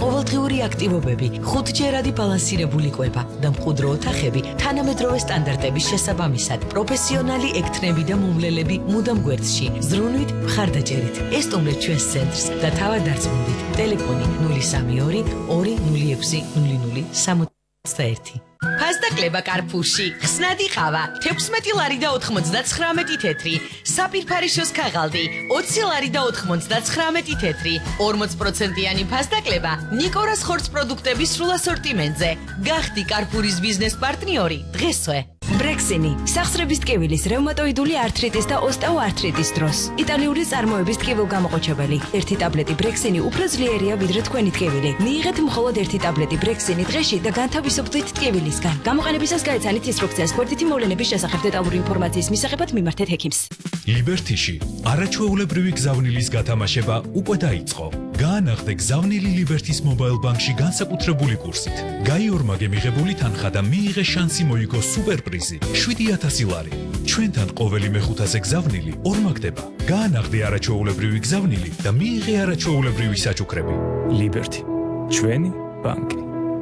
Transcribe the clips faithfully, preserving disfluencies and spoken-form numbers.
ყოველდღიური აქტივობები, ხუთჯერადი ბალანსირებული კვება და მყუდრო ოთახები თანამედროვე სტანდარტების შესაბამისად. პროფესიონალი ექთნები და მომლელები მუდამ გვერდში. ზრუნვით, მხარდაჭერით. ესტუმრეთ ჩვენს ცენტრს და თავად დარწმუნდით. ტელეფონი ნული სამი ორი ორი ნული ექვსი ნული ნული სამოცდაერთი. Pasta-კლება კარფურში, ხსნადი ყავა, თექვსმეტი ლარი და ოთხმოცდაცხრამეტი თეთრი, საპირფარიშოს ქაღალდი, ოცი ლარი და ოთხმოცდაცხრამეტი თეთრი, ორმოც პროცენტიანი pasta-კლება ნიკორას ხორცპროდუქტების სრულ ასორტიმენტზე. გახდი კარფურის ბიზნეს პარტნიორი დღესვე. ბრექსინი, სახსრების ტკივილის, რევმატოიდული ართრიტის და ოსტეოართრიტის დროს. იტალიური წარმოების ტკივილგამოყოჩებელი. ერთი ტაბლეტი ბრექსინი უფრო ძლიერია ვიდრე თქვენი ტკივილი. მიიღეთ მხოლოდ ერთი ტაბლეტი ბრექსინი დღეში და განთავისუფლდით ტკივილისგან. გამოყენებისას გაეცანით ინსტრუქციას გვერდითი მოვლენების შესახებ დეტალური ინფორმაციის მისაღებად მიმართეთ ჰექიმს. ლიბერთიში არაჩვეულებრივი გზავნილის გათამაშება უკვე დაიწყო. გაანახდე გზავნილი ლიბერთის მობაილ ბანკში განსაკუთრებული კურსით. გაიორმაგე მიღებული თანხა და მიიღე შანსი მოიგო სუპერპრიზი შვიდი ათასი ლარი. ჩვენთან ყოველი მეხუთაზე გზავნილი ორმაგდება. გაანახდე არაჩვეულებრივი გზავნილი და მიიღე არაჩვეულებრივი საჩუქრები. ლიბერთი, ჩვენი ბანკი.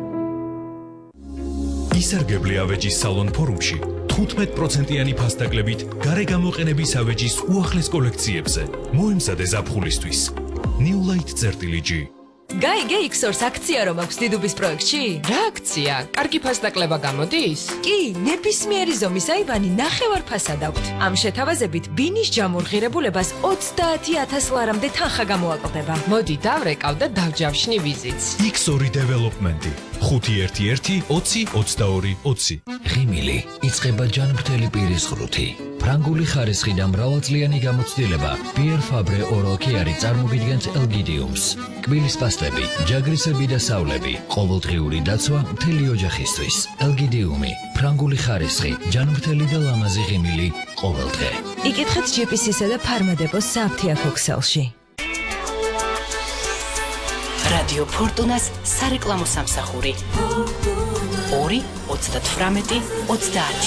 ისარგებლე ავეჯის სალონ ფორუმში თხუთმეტ პროცენტიანი ფასტაკლებით გარე გამოყენების ავეჯის უახლეს კოლექციებზე. მოემზადე ზაფხულისთვის. New Light წერტილი G. Gai Geixors აქცია რომ აქვს დიდუბის პროექტში? რა აქცია? კარგი ფასტაკლება გამოდის? კი, ნებისმიერი ზომის აივანი ნახევარ ფასად აქვთ. ამ შეთავაზებით ბინის ჯამურღირებულებას ოცდაათი ათას ლარამდე თანხა გამოაკლდება. მოდი დავრეკავ და დავჯავშნი ვიზიტს. X ორი დეველოპმენტი ხუთი ერთი ერთი ოცი ოცდაორი ოცი. ღიმილი იწყება ჯანმრთელი პირის ღრუთი. ფრანგული ხარისხი და მრავალწლიანი გამოცდილება Pierre Fabre Oral Care წარმოგიდგენთ ელგიდიუმს. კბილის პასტები, ჯაგრისები და სავლები, ყოველდღიური დაცვა მთელი ოჯახისთვის. ელგიდიუმი, ფრანგული ხარისხი, ჯანმრთელი და ლამაზი ღიმილი ყოველდღე. იკითხეთ ჯი პი სი-სა და ფარმადეპოს სააფთიაქო ქსელში. რადიო ფორტუნას სარეკლამო სამსახური ორი ოცდათვრამეტი ოცდაათი.